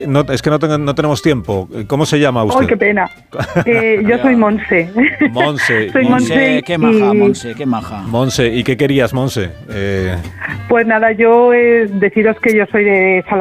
No, es que no tenemos tiempo. ¿Cómo se llama usted? ¡Ay, qué pena! Yo soy Monse. Monse. Soy Monse, qué maja, Monse, qué maja. Monse, ¿y qué querías, Monse? Pues nada, yo deciros que yo soy de